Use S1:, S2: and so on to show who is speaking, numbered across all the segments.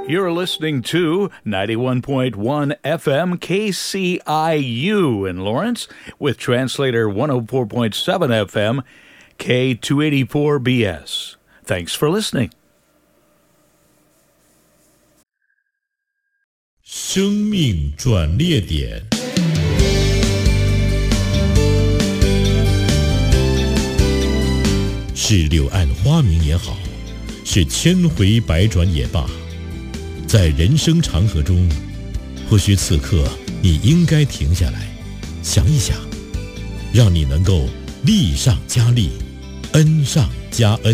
S1: You're listening to 91.1 FM KCIU in Lawrence with translator 104.7 FM K284BS. Thanks for listening.
S2: 生命转捩点，是柳暗花明也好，是千回百转也罢，在人生长河中，或许此刻你应该停下来，想一想，让你能够利上加利，恩上加恩。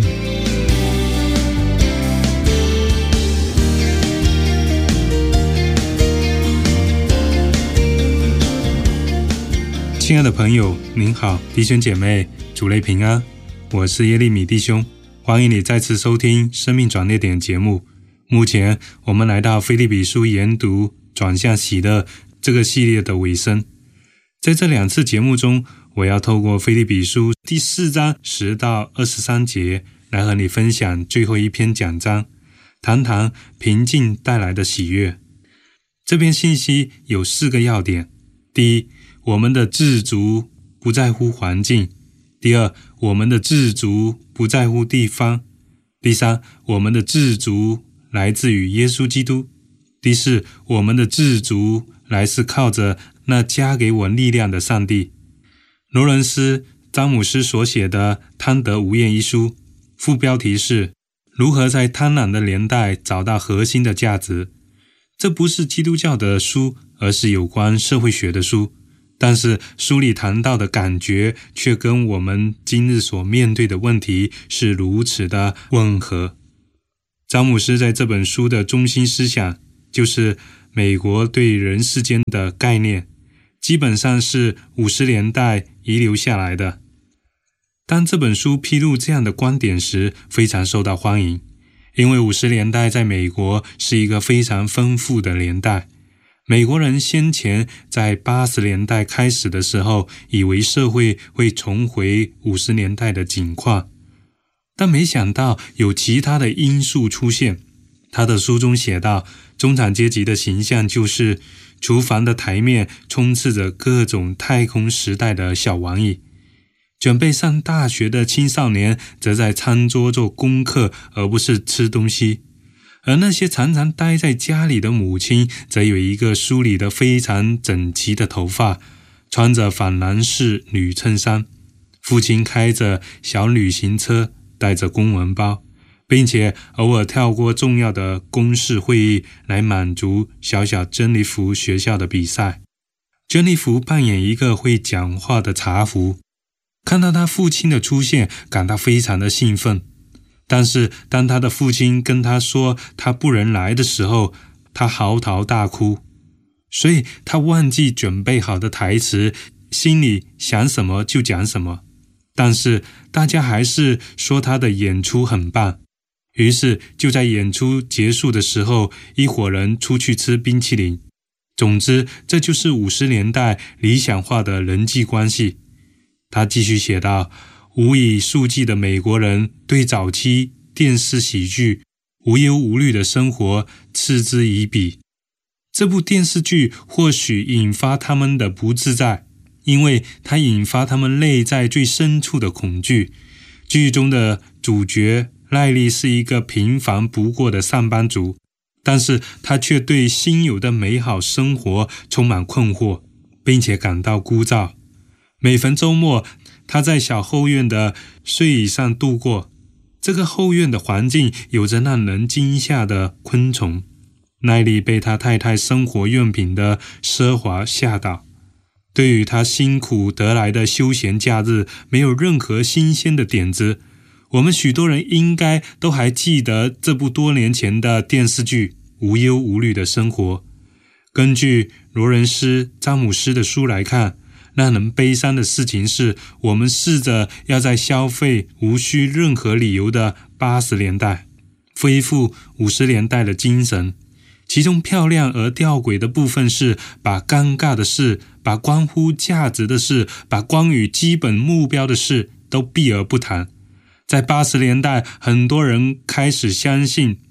S3: 亲爱的朋友，您好，弟兄姐妹，主内平安，我是耶利米弟兄，欢迎你再次收听生命转捩点节目。目前我们来到腓立比书研读转向喜乐这个系列的尾声，在这2次节目中，我要透过腓立比书第4章10到23节来和你分享最后一篇讲章，谈谈平静带来的喜悦。这篇信息有4个要点：第一，我们的自足不在乎环境；第二，我们的自足不在乎地方；第三，我们的自足来自于耶稣基督；第四，我们的自足来自靠着那加给我力量的上帝。罗伦斯·詹姆斯所写的《贪得无厌》一书，副标题是如何在贪婪的年代找到核心的价值。这不是基督教的书，而是有关社会学的书，但是书里谈到的感觉却跟我们今日所面对的问题是如此的吻合。詹姆斯在这本书的中心思想就是美国对人世间的概念，基本上是50年代遗留下来的。当这本书披露这样的观点时，非常受到欢迎，因为50年代在美国是一个非常丰富的年代。美国人先前在80年代开始的时候，以为社会会重回50年代的景况，但没想到有其他的因素出现。他的书中写道，中产阶级的形象就是厨房的台面充斥着各种太空时代的小玩意，准备上大学的青少年则在餐桌做功课，而不是吃东西。而那些常常待在家里的母亲，则有一个梳理得非常整齐的头发，穿着仿蓝式女衬衫。父亲开着小旅行车，带着公文包，并且偶尔跳过重要的公事会议来满足小小珍妮弗学校的比赛。珍妮弗扮演一个会讲话的茶壶，看到他父亲的出现，感到非常的兴奋。但是当他的父亲跟他说他不能来的时候，他嚎啕大哭，所以他忘记准备好的台词，心里想什么就讲什么。但是大家还是说他的演出很棒，于是就在演出结束的时候，一伙人出去吃冰淇淋。总之，这就是50年代理想化的人际关系。他继续写道，无以数计的美国人对早期电视喜剧无忧无虑的生活嗤之以鼻。这部电视剧或许引发他们的不自在，因为它引发他们内在最深处的恐惧。剧中的主角赖利是一个平凡不过的上班族，但是他却对新有的美好生活充满困惑，并且感到枯燥。每逢周末，他在小后院的睡椅上度过。这个后院的环境有着让人惊吓的昆虫。奈利被他太太生活用品的奢华吓到，对于他辛苦得来的休闲假日没有任何新鲜的点子。我们许多人应该都还记得这部多年前的电视剧《无忧无虑的生活》。根据罗伦斯·詹姆斯的书来看，让人悲伤的事情是，我们试着要在消费无需任何理由的80年代恢复50年代的精神。其中漂亮而吊诡的部分是，把尴尬的事，把关乎价值的事，把关于基本目标的事都避而不谈。在80年代，很多人开始相信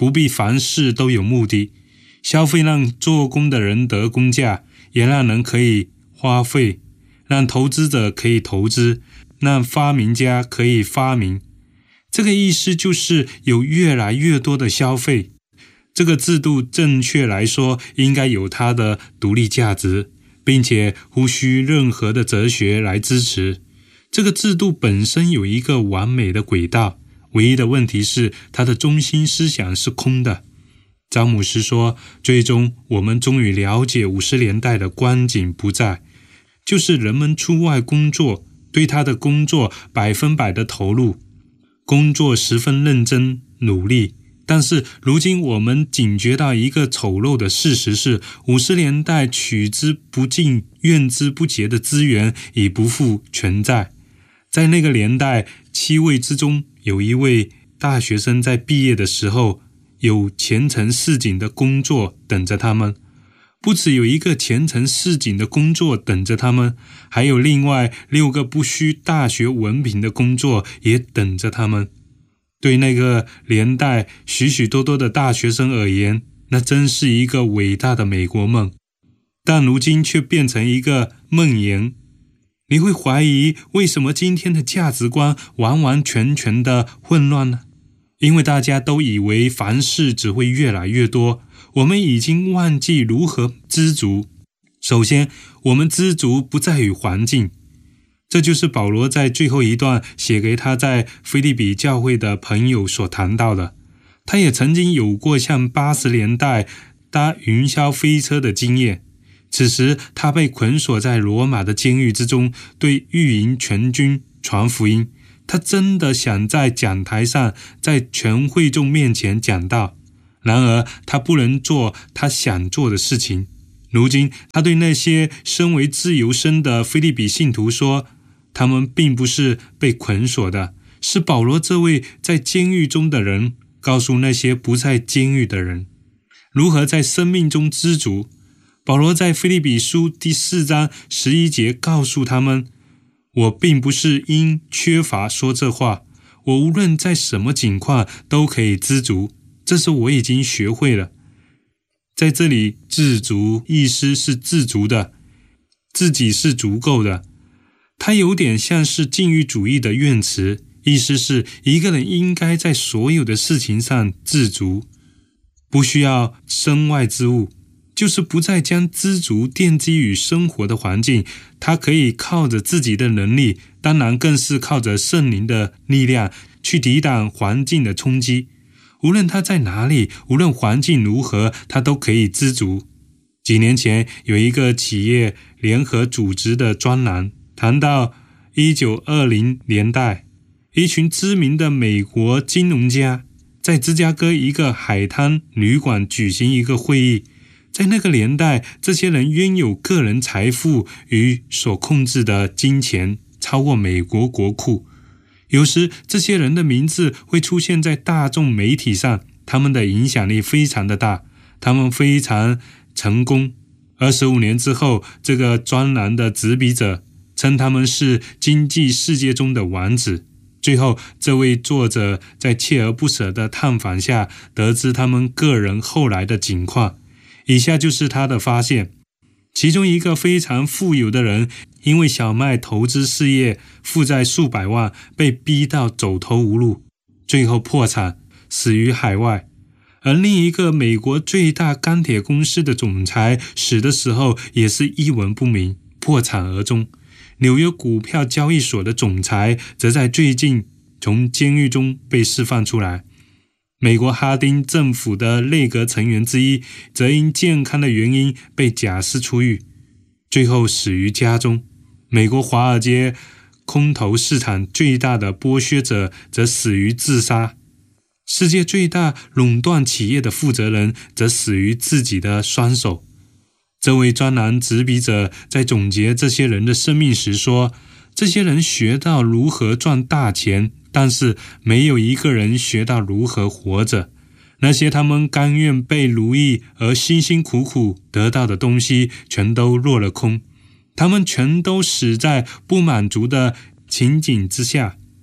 S3: 不必凡事都有目的，消费让做工的人得工价，也让人可以花费，让投资者可以投资，让发明家可以发明。这个意思就是有越来越多的消费。这个制度正确来说应该有它的独立价值，并且无需任何的哲学来支持。这个制度本身有一个完美的轨道，唯一的问题是它的中心思想是空的。詹姆斯说，最终我们终于了解50年代的光景不在，就是人们出外工作，对他的工作100%的投入，工作十分认真努力。但是如今我们警觉到一个丑陋的事实是，50年代取之不尽用之不竭的资源已不复存在。在那个年代，7位之中有一位大学生在毕业的时候有前程似锦的工作等着他们，不只有一个前程似锦的工作等着他们，还有另外6个不需大学文凭的工作也等着他们。对那个年代许许多多的大学生而言，那真是一个伟大的美国梦，但如今却变成一个梦魇。你会怀疑为什么今天的价值观完完全全的混乱呢？因为大家都以为凡事只会越来越多，我们已经忘记如何知足。首先，我们知足不在于环境，这就是保罗在最后一段写给他在腓立比教会的朋友所谈到的。他也曾经有过像80年代搭云霄飞车的经验，此时他被捆锁在罗马的监狱之中，对御营全军传福音。他真的想在讲台上，在全会众面前讲道，然而他不能做他想做的事情。如今他对那些身为自由身的腓立比信徒说，他们并不是被捆锁的，是保罗这位在监狱中的人告诉那些不在监狱的人如何在生命中知足。保罗在腓立比书第4章11节告诉他们，我并不是因缺乏说这话，我无论在什么情况都可以知足，这是我已经学会了。在这里，知足意思是自足的，自己是足够的。它有点像是禁欲主义的用词，意思是一个人应该在所有的事情上自足，不需要身外之物，就是不再将知足奠基于生活的环境，他可以靠着自己的能力，当然更是靠着圣灵的力量去抵挡环境的冲击。无论他在哪里，无论环境如何，他都可以知足。几年前有一个企业联合组织的专栏谈到1920年代，一群知名的美国金融家在芝加哥一个海滩旅馆举行一个会议。在那个年代，这些人拥有个人财富与所控制的金钱超过美国国库。有时这些人的名字会出现在大众媒体上，他们的影响力非常的大，他们非常成功。25年之后，这个专栏的执笔者称他们是经济世界中的王子。最后，这位作者在锲而不舍的探访下，得知他们个人后来的境况。以下就是他的发现。其中一个非常富有的人，因为小麦投资事业负债数百万，被逼到走投无路，最后破产，死于海外。而另一个美国最大钢铁公司的总裁死的时候也是一文不名，破产而终。纽约股票交易所的总裁则在最近从监狱中被释放出来。美国哈丁政府的内阁成员之一则因健康的原因被假释出狱，最后死于家中。美国华尔街空头市场最大的剥削者则死于自杀。世界最大垄断企业的负责人则死于自己的双手。这位专栏执笔者在总结这些人的生命时说，这些人学到如何赚大钱，但是没有一个人学到如何活着。那些他们甘愿被奴役而辛辛苦苦得到的东西全都落了空，他们全都死在不满足的情景之下。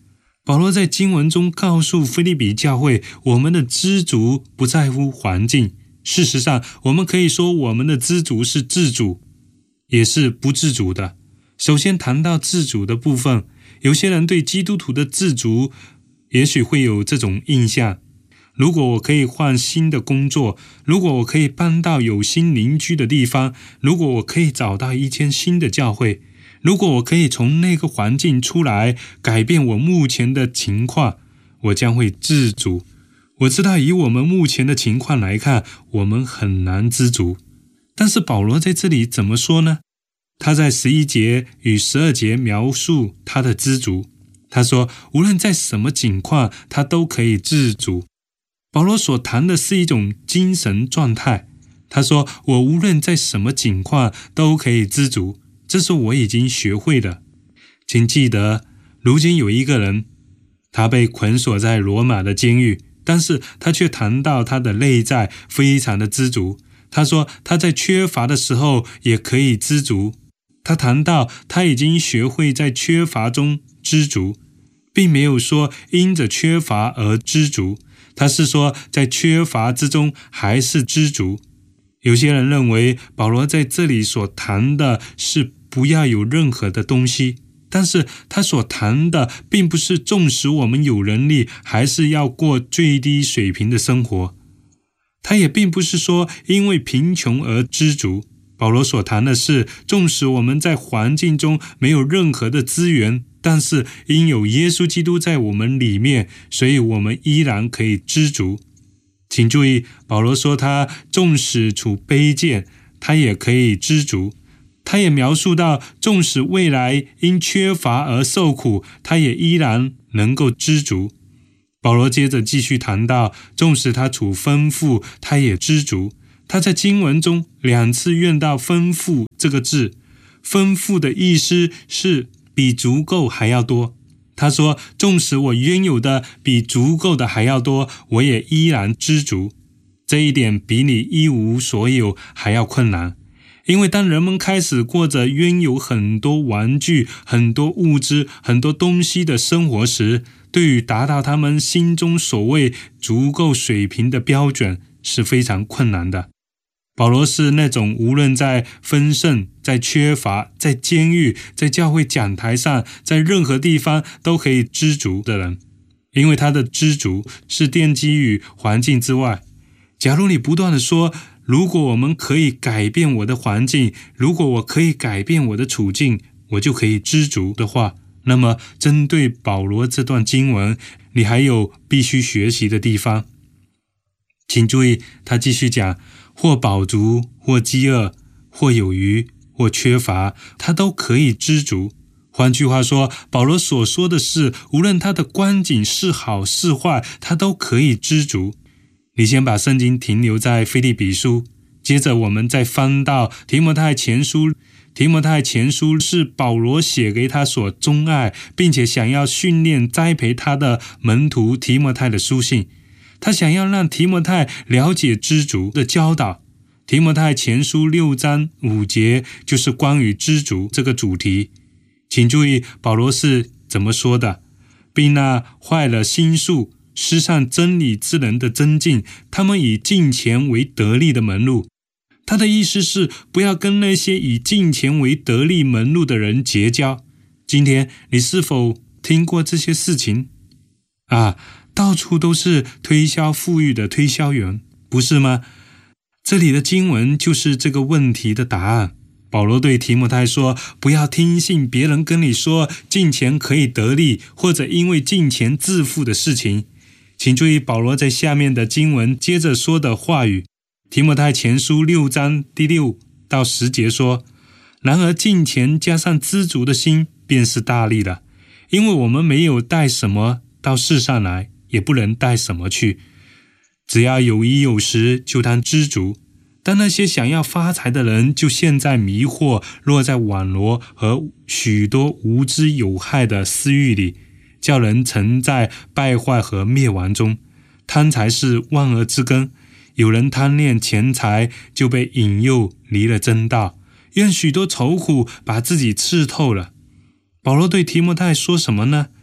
S3: 保罗在经文中告诉腓立比教会，我们的知足不在乎环境。事实上，我们可以说我们的知足是自主，也是不自主的。首先谈到自主的部分，有些人对基督徒的自主也许会有这种印象，如果我可以换新的工作，如果我可以搬到有新邻居的地方，如果我可以找到一间新的教会，如果我可以从那个环境出来，改变我目前的情况，我将会自足。我知道以我们目前的情况来看，我们很难知足。但是保罗在这里怎么说呢？他在11节与12节描述他的知足。他说，无论在什么情况，他都可以知足。保罗所谈的是一种精神状态。他说，我无论在什么情况都可以知足，这是我已经学会的。请记得，如今有一个人，他被捆锁在罗马的监狱，但是他却谈到他的内在非常的知足。他说他在缺乏的时候也可以知足。他谈到他已经学会在缺乏中知足，并没有说因着缺乏而知足，他是说在缺乏之中还是知足。有些人认为保罗在这里所谈的是不要有任何的东西，但是他所谈的并不是纵使我们有能力还是要过最低水平的生活。他也并不是说因为贫穷而知足。保罗所谈的是，纵使我们在环境中没有任何的资源，但是因有耶稣基督在我们里面，所以我们依然可以知足。请注意，保罗说他纵使处卑贱，他也可以知足。他也描述到，纵使未来因缺乏而受苦，他也依然能够知足。保罗接着继续谈到，纵使他处丰富，他也知足。他在经文中2次用到丰富这个字，丰富的意思是比足够还要多。他说，纵使我拥有的比足够的还要多，我也依然知足。这一点比你一无所有还要困难。因为当人们开始过着拥有很多玩具、很多物质、很多东西的生活时，对于达到他们心中所谓足够水平的标准是非常困难的。保罗是那种无论在丰盛、在缺乏、在监狱、在教会讲台上，在任何地方都可以知足的人，因为他的知足是奠基于环境之外。假如你不断地说，如果我们可以改变我的环境，如果我可以改变我的处境，我就可以知足的话，那么针对保罗这段经文，你还有必须学习的地方。请注意，他继续讲，或饱足，或饥饿，或有余，或缺乏，他都可以知足。换句话说，保罗所说的是，无论他的光景是好是坏，他都可以知足。你先把圣经停留在腓立比书，接着我们再翻到提摩太前书。提摩太前书是保罗写给他所钟爱并且想要训练栽培他的门徒提摩太的书信。他想要让提摩太了解知足的教导。提摩太前书6章5节就是关于知足这个主题。请注意保罗是怎么说的，并那坏了心术失上真理之人的增进，他们以敬虔为得利的门路。他的意思是，不要跟那些以敬虔为得利门路的人结交。今天你是否听过这些事情到处都是推销富裕的推销员，不是吗？这里的经文就是这个问题的答案。保罗对提摩太说，不要听信别人跟你说敬虔可以得利，或者因为敬虔致富的事情。请注意保罗在下面的经文接着说的话语。提摩太前书6章第6到10节说，然而敬虔加上知足的心便是大利了，因为我们没有带什么到世上来，也不能带什么去，只要有衣有食就当知足。但那些想要发财的人就陷在迷惑，落在网罗和许多无知有害的私欲里，叫人沉在败坏和灭亡中。贪财是万恶之根，有人贪恋钱财，就被引诱离了真道，愿许多愁苦把自己刺透了。保罗对提摩太说什么呢？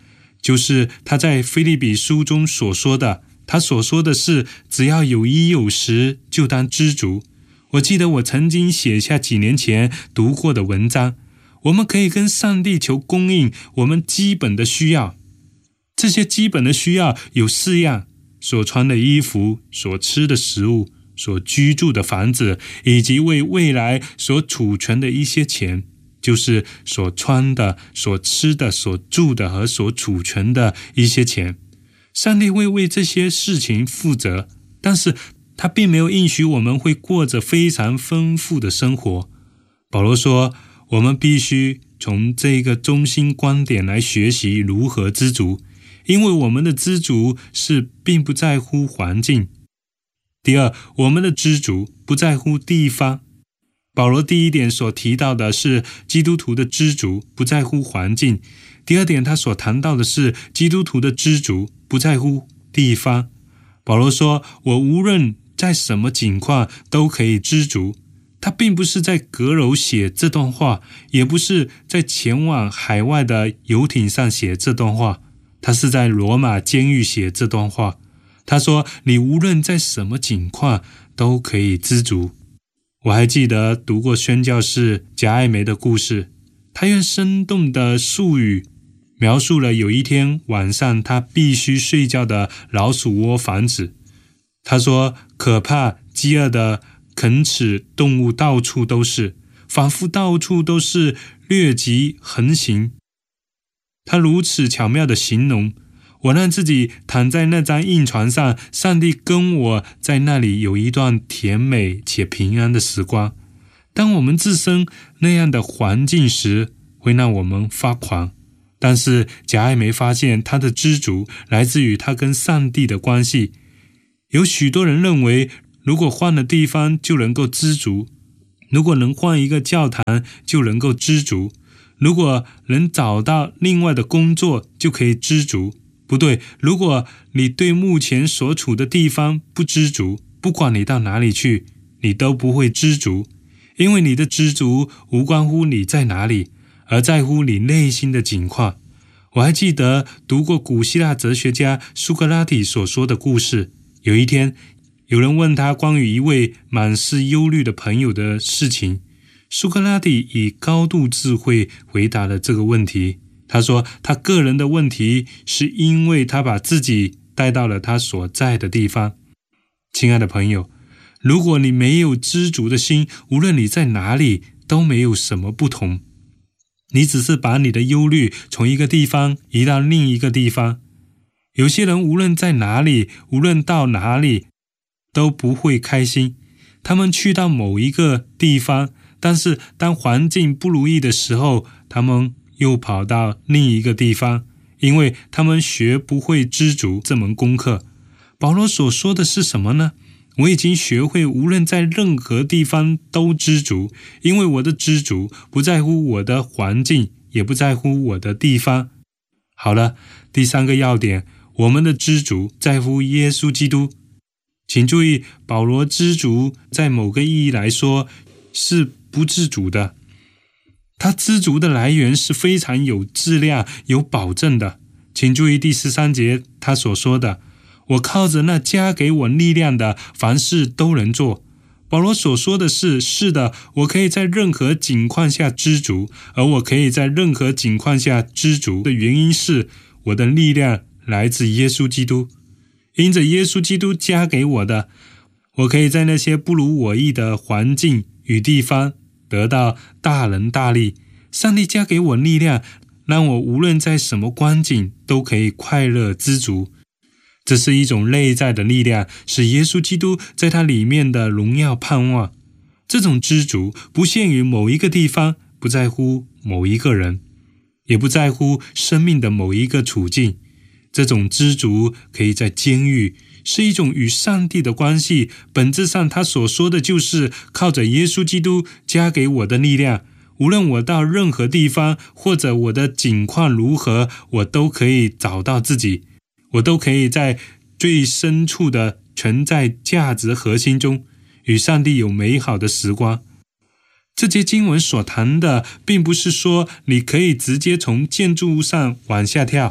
S3: 就是他在腓立比书中所说的。他所说的是，只要有衣有食，就当知足。我记得我曾经写下几年前读过的文章，我们可以跟上帝求供应我们基本的需要。这些基本的需要有4样：所穿的衣服，所吃的食物，所居住的房子，以及为未来所储存的一些钱，就是所穿的、所吃的、所住的和所储存的一些钱。上帝会为这些事情负责，但是他并没有应许我们会过着非常丰富的生活。保罗说，我们必须从这个中心观点来学习如何知足，因为我们的知足是并不在乎环境。第二，我们的知足不在乎地方。保罗第一点所提到的是基督徒的知足不在乎环境，第二点他所谈到的是基督徒的知足不在乎地方。保罗说，我无论在什么情况都可以知足。他并不是在阁楼写这段话，也不是在前往海外的游艇上写这段话，他是在罗马监狱写这段话。他说，你无论在什么情况都可以知足。我还记得读过宣教士贾爱梅的故事，他用生动的术语描述了有一天晚上他必须睡觉的老鼠窝房子。他说，可怕饥饿的啃齿动物到处都是，仿佛到处都是疟疾横行。他如此巧妙的形容，我让自己躺在那张硬床上，上帝跟我在那里有一段甜美且平安的时光。当我们置身那样的环境时，会让我们发狂。但是贾爱梅发现，他的知足来自于他跟上帝的关系。有许多人认为，如果换了地方就能够知足，如果能换一个教堂就能够知足，如果能找到另外的工作就可以知足。不对，如果你对目前所处的地方不知足，不管你到哪里去，你都不会知足，因为你的知足无关乎你在哪里，而在乎你内心的境况。我还记得读过古希腊哲学家苏格拉底所说的故事。有一天，有人问他关于一位满是忧虑的朋友的事情，苏格拉底以高度智慧回答了这个问题。他说，他个人的问题是因为他把自己带到了他所在的地方。亲爱的朋友，如果你没有知足的心，无论你在哪里都没有什么不同。你只是把你的忧虑从一个地方移到另一个地方。有些人无论在哪里，无论到哪里都不会开心。他们去到某一个地方，但是当环境不如意的时候，他们又跑到另一个地方，因为他们学不会知足这门功课。保罗所说的是什么呢？我已经学会无论在任何地方都知足，因为我的知足不在乎我的环境，也不在乎我的地方。好了，第3个要点，我们的知足在乎耶稣基督。请注意，保罗知足在某个意义来说是不自主的。他知足的来源是非常有质量、有保证的。请注意第13节他所说的，我靠着那加给我力量的，凡事都能做。保罗所说的是的，我可以在任何情况下知足，而我可以在任何情况下知足的原因是，我的力量来自耶稣基督。因着耶稣基督加给我的，我可以在那些不如我意的环境与地方得到大能大力。上帝加给我力量，让我无论在什么光景都可以快乐知足。这是一种内在的力量，是耶稣基督在他里面的荣耀盼望。这种知足不限于某一个地方，不在乎某一个人，也不在乎生命的某一个处境。这种知足可以在监狱，是一种与上帝的关系。本质上他所说的就是靠着耶稣基督加给我的力量，无论我到任何地方，或者我的境况如何，我都可以找到自己，我都可以在最深处的存在价值核心中与上帝有美好的时光。这节经文所谈的并不是说你可以直接从建筑物上往下跳，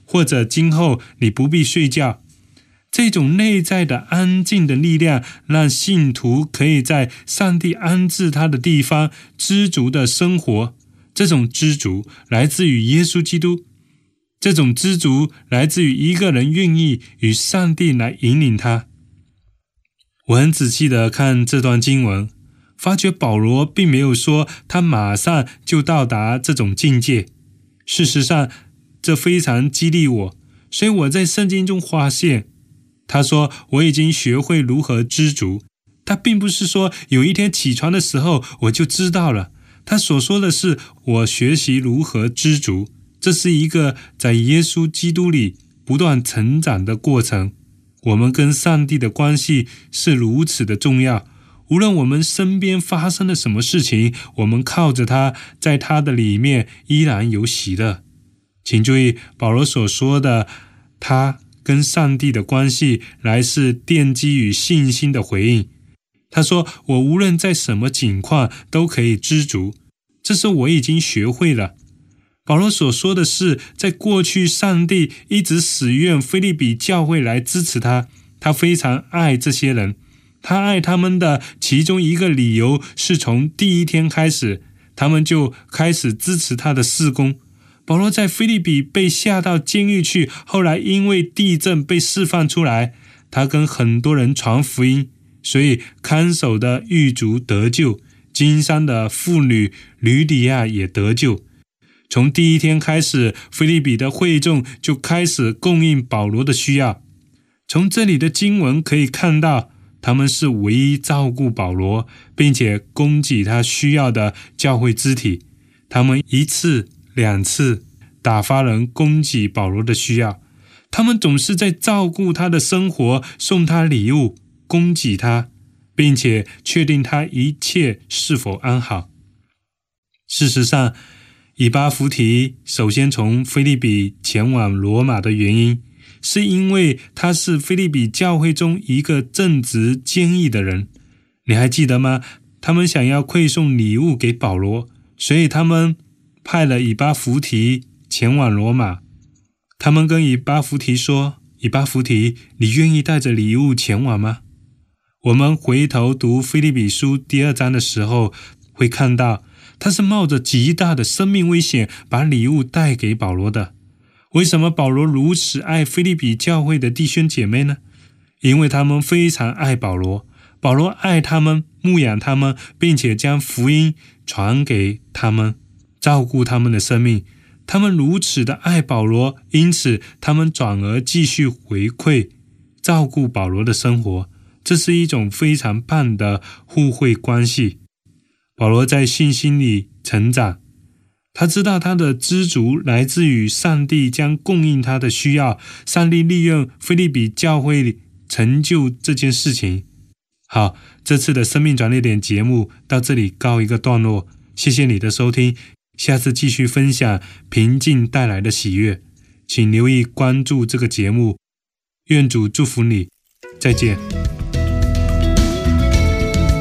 S3: 或者今后你不必睡觉。这种内在的安静的力量，让信徒可以在上帝安置他的地方知足的生活。这种知足来自于耶稣基督，这种知足来自于一个人愿意与上帝来引领他。我很仔细的看这段经文，发觉保罗并没有说他马上就到达这种境界。事实上，这非常激励我，所以我在圣经中发现，他说我已经学会如何知足。他并不是说有一天起床的时候我就知道了，他所说的是我学习如何知足。这是一个在耶稣基督里不断成长的过程。我们跟上帝的关系是如此的重要，无论我们身边发生了什么事情，我们靠着他，在他的里面依然有喜乐。请注意保罗所说的他跟上帝的关系来自奠基于信心的回应。他说我无论在什么境况都可以知足，这是我已经学会了。保罗所说的是，在过去上帝一直使用腓立比教会来支持他，他非常爱这些人。他爱他们的其中一个理由是从第一天开始，他们就开始支持他的事工。保罗在腓立比被下到监狱去，后来因为地震被释放出来，他跟很多人传福音，所以看守的狱卒得救，经商的妇女吕底亚也得救。从第一天开始，腓立比的会众就开始供应保罗的需要。从这里的经文可以看到，他们是唯一照顾保罗并且供给他需要的教会肢体。他们一次两次打发人供给保罗的需要，他们总是在照顾他的生活，送他礼物，供给他，并且确定他一切是否安好。事实上，以巴弗提首先从腓立比前往罗马的原因，是因为他是腓立比教会中一个正直坚毅的人。你还记得吗？他们想要馈送礼物给保罗，所以他们派了以巴弗提前往罗马。他们跟以巴弗提说，以巴弗提，你愿意带着礼物前往吗？我们回头读腓立比书第2章的时候，会看到他是冒着极大的生命危险把礼物带给保罗的。为什么保罗如此爱腓立比教会的弟兄姐妹呢？因为他们非常爱保罗，保罗爱他们，牧养他们，并且将福音传给他们，照顾他们的生命。他们如此的爱保罗，因此他们转而继续回馈照顾保罗的生活。这是一种非常棒的互惠关系。保罗在信心里成长，他知道他的知足来自于上帝将供应他的需要，上帝利用腓立比教会成就这件事情。好，这次的生命转捩点节目到这里告一个段落，谢谢你的收听，下次继续分享平静带来的喜悦，请留意关注这个节目，愿主祝福你，再见。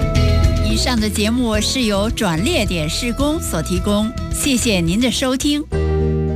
S4: 以上的节目是由转捩点事工所提供，谢谢您的收听。